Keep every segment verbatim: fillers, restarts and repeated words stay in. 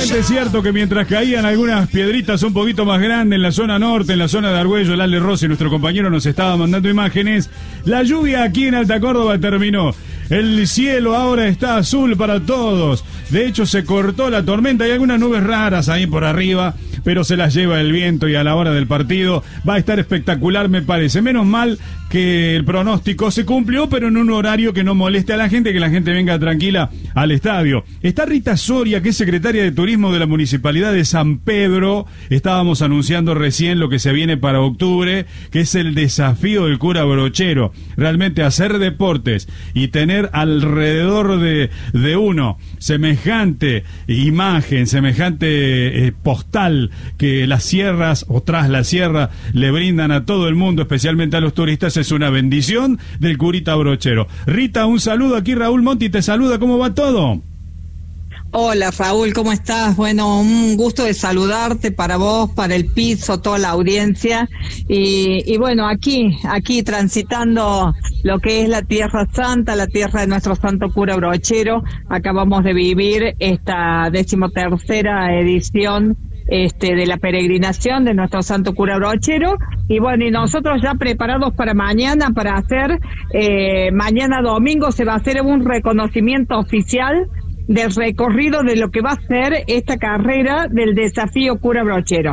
totalmente cierto que mientras caían algunas piedritas un poquito más grandes en la zona norte, en la zona de Argüello, el Ale Rossi, nuestro compañero, nos estaba mandando imágenes, la lluvia aquí en Alta Córdoba terminó. El cielo ahora está azul para todos. De hecho, se cortó la tormenta. Hay algunas nubes raras ahí por arriba, pero se las lleva el viento y a la hora del partido va a estar espectacular, me parece. Menos mal que el pronóstico se cumplió, pero en un horario que no moleste a la gente, que la gente venga tranquila al estadio. Está Rita Soria, que es secretaria de Turismo de la Municipalidad de San Pedro. Estábamos anunciando recién lo que se viene para octubre, que es el desafío del cura Brochero. Realmente hacer deportes y tener alrededor de, de uno semejante imagen, semejante eh, postal que las sierras o tras la sierra le brindan a todo el mundo, especialmente a los turistas, es una bendición del curita Brochero. Rita, un saludo aquí, Raúl Monti te saluda, ¿cómo va todo? Hola Raúl, ¿cómo estás? Bueno, un gusto de saludarte para vos, para el piso, toda la audiencia y, y bueno, aquí, aquí transitando lo que es la Tierra Santa, la tierra de nuestro santo cura Brochero. Acabamos de vivir esta decimotercera edición este de la peregrinación de nuestro santo cura Brochero y bueno, y nosotros ya preparados para mañana, para hacer, eh, mañana domingo se va a hacer un reconocimiento oficial del recorrido de lo que va a ser esta carrera del desafío cura Brochero.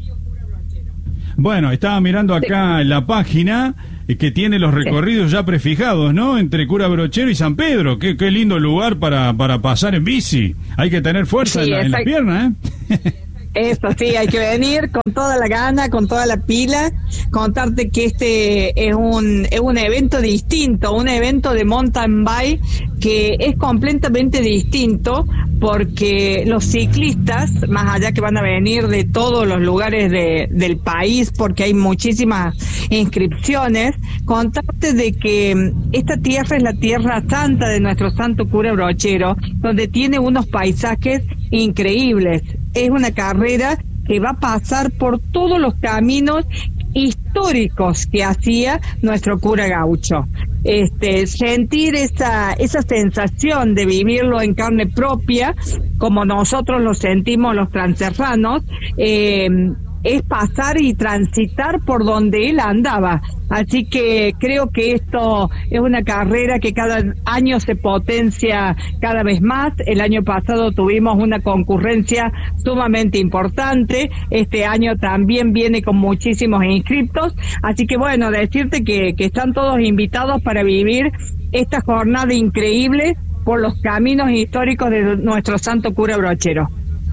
Bueno, estaba mirando acá en la página que tiene los recorridos ya prefijados, ¿no? Entre Cura Brochero y San Pedro. Qué, qué lindo lugar para, para pasar en bici. Hay que tener fuerza sí, en, la, en la pierna, ¿eh? Eso sí, hay que venir con toda la gana, con toda la pila, contarte que este es un es un evento distinto, un evento de mountain bike que es completamente distinto porque los ciclistas, más allá que van a venir de todos los lugares de, del país, porque hay muchísimas inscripciones, contarte de que esta tierra es la tierra santa de nuestro santo cura Brochero, donde tiene unos paisajes increíbles. Es una carrera que va a pasar por todos los caminos históricos que hacía nuestro cura gaucho. Este, sentir esa, esa sensación de vivirlo en carne propia, como nosotros lo sentimos los transerranos, eh, es pasar y transitar por donde él andaba. Así que creo que esto es una carrera que cada año se potencia cada vez más. El año pasado tuvimos una concurrencia sumamente importante. Este año también viene con muchísimos inscriptos. Así que bueno, decirte que, que están todos invitados para vivir esta jornada increíble por los caminos históricos de nuestro santo cura Brochero.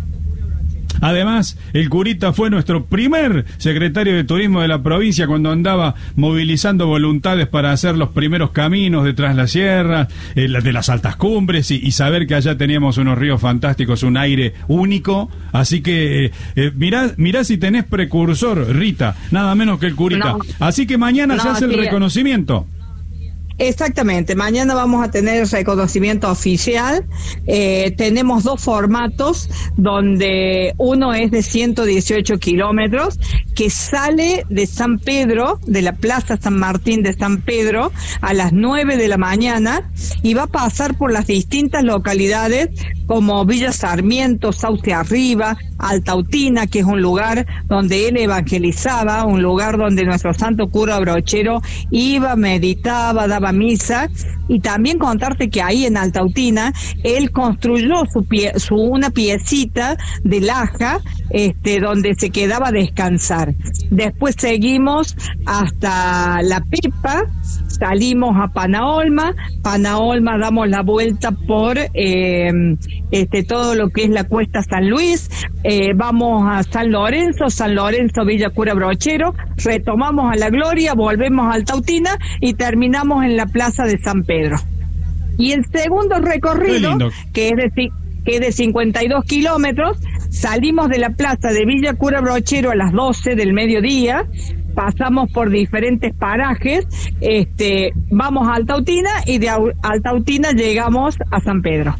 Además, el curita fue nuestro primer secretario de turismo de la provincia cuando andaba movilizando voluntades para hacer los primeros caminos de Tras la Sierra, eh, de las altas cumbres y, y saber que allá teníamos unos ríos fantásticos, un aire único. Así que eh, eh, mirá, mirá si tenés precursor, Rita, nada menos que el curita. No, Así que mañana no, se hace el sí. reconocimiento. Exactamente, mañana vamos a tener el reconocimiento oficial. Eh, tenemos dos formatos, donde uno es de ciento dieciocho kilómetros, que sale de San Pedro, de la Plaza San Martín de San Pedro, a las nueve de la mañana, y va a pasar por las distintas localidades como Villa Sarmiento, Sauce Arriba, Altautina, que es un lugar donde él evangelizaba, un lugar donde nuestro santo cura Brochero iba, meditaba, daba misa, y también contarte que ahí en Altautina él construyó su pie, su una piecita de laja, este, donde se quedaba a descansar. Después seguimos hasta La Pepa, salimos a Panaolma, Panaolma damos la vuelta por eh, este todo lo que es la Cuesta San Luis, eh, vamos a San Lorenzo, San Lorenzo, Villa Cura Brochero, retomamos a La Gloria, volvemos a Altautina y terminamos en la Plaza de San Pedro. Y el segundo recorrido, que es de que es de cincuenta y dos kilómetros, salimos de la plaza de Villa Cura Brochero a las doce del mediodía, pasamos por diferentes parajes, este, vamos a Altautina y de Altautina llegamos a San Pedro.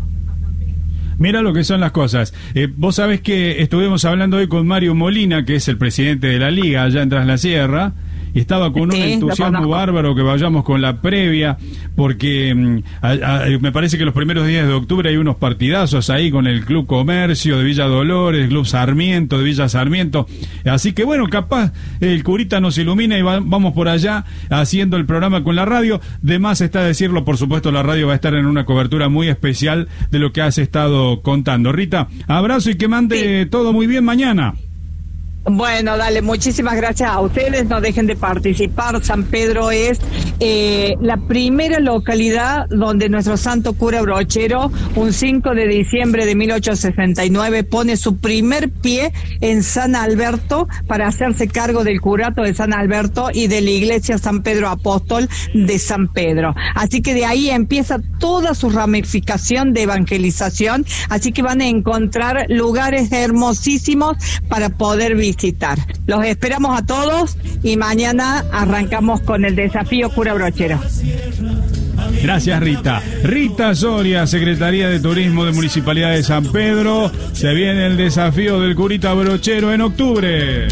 Mira lo que son las cosas. Eh, vos sabés que estuvimos hablando hoy con Mario Molina, que es el presidente de la Liga allá en Tras la Sierra, y estaba con Sí, un entusiasmo bárbaro que vayamos con la previa, porque a, a, me parece que los primeros días de octubre hay unos partidazos ahí con el Club Comercio de Villa Dolores, el Club Sarmiento de Villa Sarmiento, así que bueno, capaz el curita nos ilumina y va, vamos por allá haciendo el programa con la radio. De más está decirlo, por supuesto la radio va a estar en una cobertura muy especial de lo que has estado contando. Rita, abrazo y que mande sí. todo muy bien mañana. Bueno, dale, muchísimas gracias a ustedes, no dejen de participar. San Pedro es eh, la primera localidad donde nuestro santo cura Brochero, un cinco de diciembre de mil ochocientos sesenta y nueve, pone su primer pie en San Alberto para hacerse cargo del curato de San Alberto y de la iglesia San Pedro Apóstol de San Pedro. Así que de ahí empieza toda su ramificación de evangelización, así que van a encontrar lugares hermosísimos para poder visitar. Los esperamos a todos y mañana arrancamos con el desafío Cura Brochero. Gracias, Rita. Rita Soria, Secretaría de Turismo de Municipalidad de San Pedro. Se viene el desafío del Curita Brochero en octubre.